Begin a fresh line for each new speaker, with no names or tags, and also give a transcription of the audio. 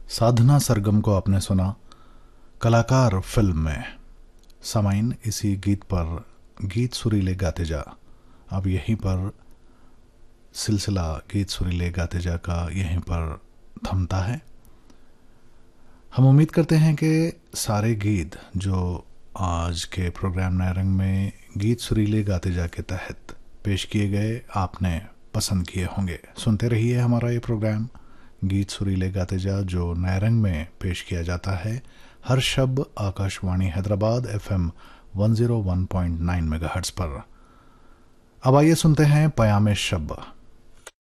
साधना सरगम को आपने सुना कलाकार फिल्म में। सामाइन, इसी गीत पर गीत सुरीले गाते जा, अब यहीं पर सिलसिला गीत सुरीले गाते जा का यहीं पर थमता है। हम उम्मीद करते हैं कि सारे गीत जो आज के प्रोग्राम नए रंग में गीत सुरीले गाते जा के तहत पेश किए गए आपने पसंद किए होंगे। सुनते रहिए हमारा ये प्रोग्राम गीत सुरीले गाते जा, जो नए रंग में पेश किया जाता है हर शब आकाशवाणी हैदराबाद FM 101.9 मेगाहर्ट्ज पर। अब आइए सुनते हैं पयामे शब।